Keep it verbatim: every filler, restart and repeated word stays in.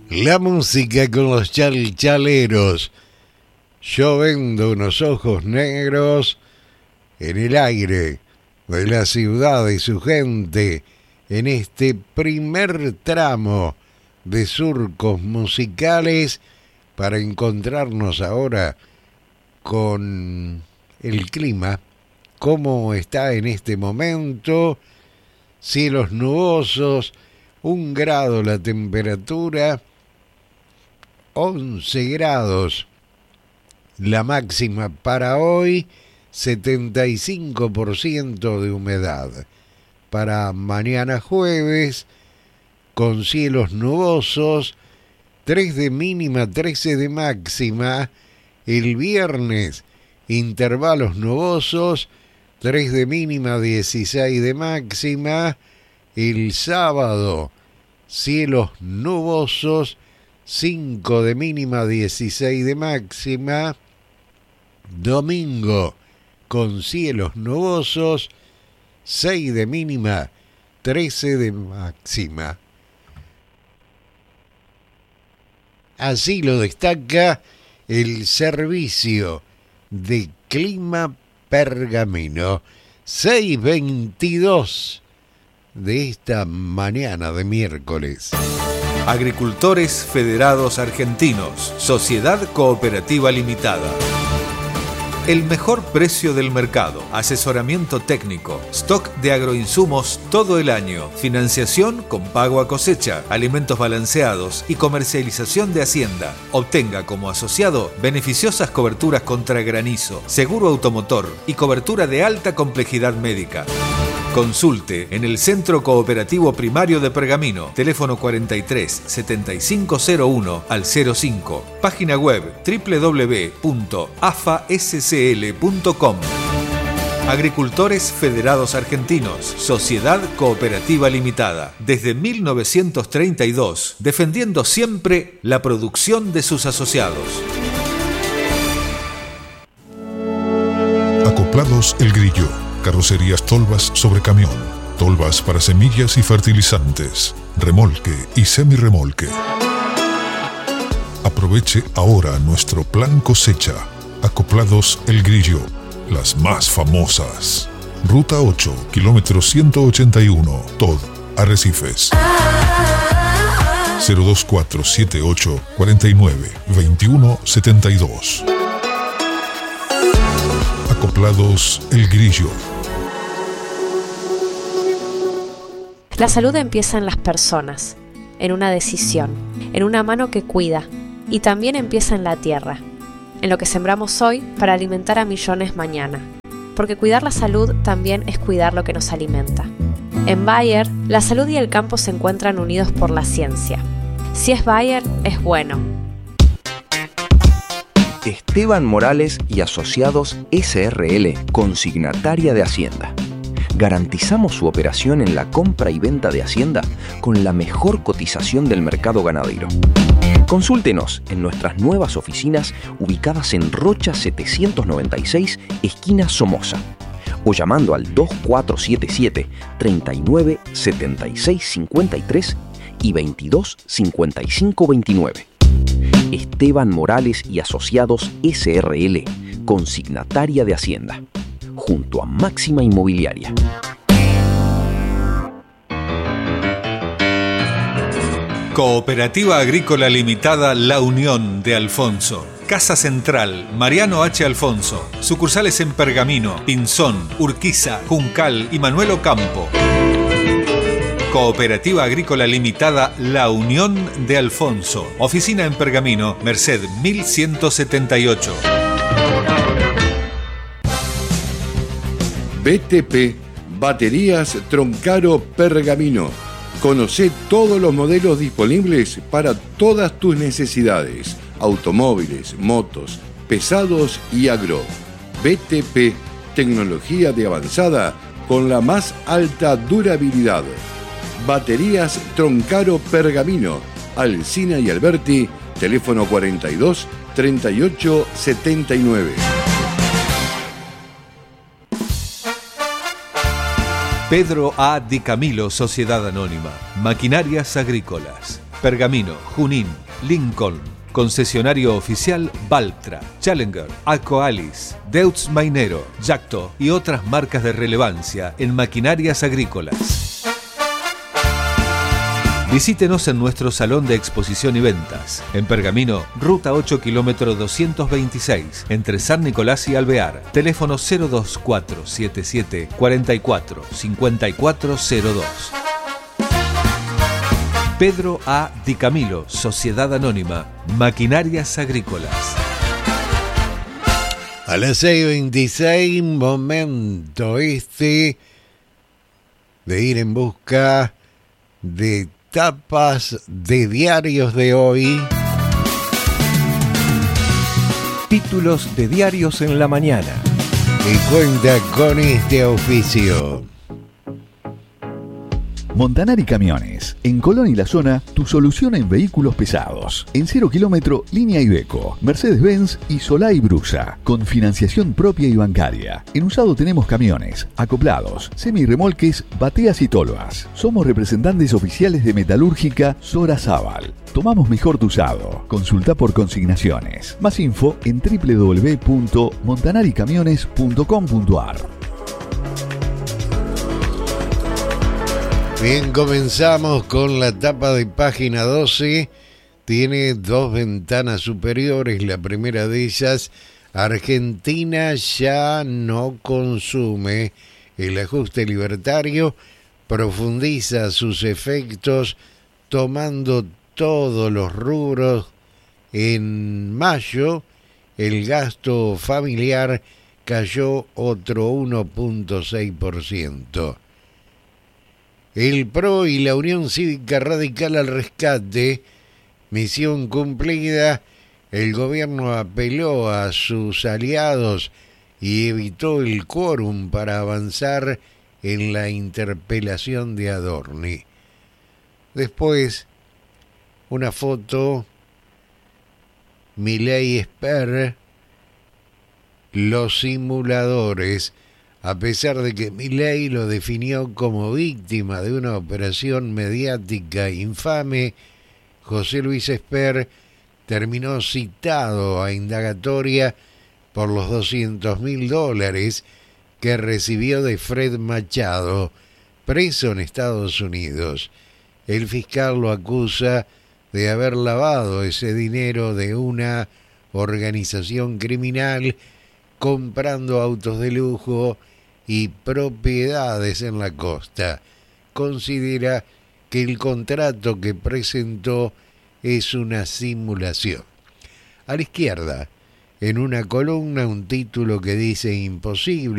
La música con los chalchaleros. Yo vendo unos ojos negros en el aire de la ciudad y su gente en este primer tramo de surcos musicales para encontrarnos ahora con el clima, cómo está en este momento, cielos nubosos, un grado la temperatura, once grados la máxima para hoy, setenta y cinco por ciento de humedad. Para mañana jueves, con cielos nubosos, tres de mínima, trece de máxima. El viernes, intervalos nubosos, tres de mínima, dieciséis de máxima. El sábado, cielos nubosos, cinco de mínima, dieciséis de máxima. Domingo, con cielos nubosos, seis de mínima, trece de máxima. Así lo destaca el servicio de clima Pergamino. seis veintidós de esta mañana de miércoles. Agricultores Federados Argentinos, Sociedad Cooperativa Limitada. El mejor precio del mercado, asesoramiento técnico, stock de agroinsumos todo el año, financiación con pago a cosecha, alimentos balanceados y comercialización de hacienda. Obtenga como asociado beneficiosas coberturas contra granizo, seguro automotor y cobertura de alta complejidad médica. Consulte en el Centro Cooperativo Primario de Pergamino, teléfono cuarenta y tres, setenta y cinco cero uno al cero cinco, página web doble u doble u doble u punto a f a s c l punto com. Agricultores Federados Argentinos, Sociedad Cooperativa Limitada, desde mil novecientos treinta y dos, defendiendo siempre la producción de sus asociados. Acoplados El Grillo. Carrocerías Tolvas sobre camión, tolvas para semillas y fertilizantes, remolque y semirremolque. Aproveche ahora nuestro plan cosecha. Acoplados El Grillo, las más famosas. Ruta ocho, kilómetro ciento ochenta y uno, Tod, Arrecifes. cero dos cuatro siete ocho cuatro nueve dos uno siete dos. Acoplados El Grillo. La salud empieza en las personas, en una decisión, en una mano que cuida, y también empieza en la tierra, en lo que sembramos hoy para alimentar a millones mañana. Porque cuidar la salud también es cuidar lo que nos alimenta. En Bayer, la salud y el campo se encuentran unidos por la ciencia. Si es Bayer, es bueno. Esteban Morales y Asociados S R L, consignataria de Hacienda. Garantizamos su operación en la compra y venta de Hacienda con la mejor cotización del mercado ganadero. Consúltenos en nuestras nuevas oficinas ubicadas en Rocha setecientos noventa y seis, esquina Somoza, o llamando al dos cuatro siete siete, treinta y nueve, setenta y seis cincuenta y tres y veintidós cincuenta y cinco veintinueve. Esteban Morales y Asociados S R L, consignataria de Hacienda, junto a Máxima Inmobiliaria. Cooperativa Agrícola Limitada La Unión de Alfonso. Casa Central, Mariano H. Alfonso. Sucursales en Pergamino, Pinzón, Urquiza, Juncal y Manuel Ocampo. Cooperativa Agrícola Limitada La Unión de Alfonso. Oficina en Pergamino, Merced mil ciento setenta y ocho. B T P, Baterías Troncaro Pergamino. Conocé todos los modelos disponibles para todas tus necesidades. Automóviles, motos, pesados y agro. B T P, tecnología de avanzada con la más alta durabilidad. Baterías Troncaro Pergamino. Alsina y Alberti, teléfono cuarenta y dos, treinta y ocho, setenta y nueve. Pedro A. Di Camilo, Sociedad Anónima. Maquinarias Agrícolas. Pergamino, Junín, Lincoln. Concesionario oficial Valtra, Challenger, Akoalis, Deutz Mainero, Yacto y otras marcas de relevancia en maquinarias agrícolas. Visítenos en nuestro salón de exposición y ventas. En Pergamino, Ruta ocho, kilómetro doscientos veintiséis, entre San Nicolás y Alvear. Teléfono cero dos cuatro siete siete cuatro cuatro cinco cuatro cero dos. Pedro A. Di Camilo, Sociedad Anónima, Maquinarias Agrícolas. A las seis veintiséis, momento este de ir en busca de tapas de diarios de hoy. Títulos de diarios en la mañana. Y cuenta con este auspicio. Montanari Camiones. En Colón y la zona, tu solución en vehículos pesados. En cero kilómetro, Línea Iveco, Mercedes-Benz y Solay Brusa. Con financiación propia y bancaria. En usado tenemos camiones, acoplados, semirremolques, bateas y tolvas. Somos representantes oficiales de Metalúrgica Sora Zaval. Tomamos mejor tu usado. Consulta por consignaciones. Más info en doble u doble u doble u punto montanari camiones punto com punto a r. Bien, comenzamos con la tapa de página doce. Tiene dos ventanas superiores. La primera de ellas, Argentina ya no consume. El ajuste libertario profundiza sus efectos tomando todos los rubros. En mayo, el gasto familiar cayó otro uno punto seis por ciento. El P R O y la Unión Cívica Radical al rescate, misión cumplida. El gobierno apeló a sus aliados y evitó el quórum para avanzar en la interpelación de Adorni. Después, una foto, Milei Esper, los simuladores. A pesar de que Milei lo definió como víctima de una operación mediática infame, José Luis Esper terminó citado a indagatoria por los doscientos mil dólares que recibió de Fred Machado, preso en Estados Unidos. El fiscal lo acusa de haber lavado ese dinero de una organización criminal comprando autos de lujo y propiedades en la costa. Considera que el contrato que presentó es una simulación. A la izquierda, en una columna, un título que dice imposible.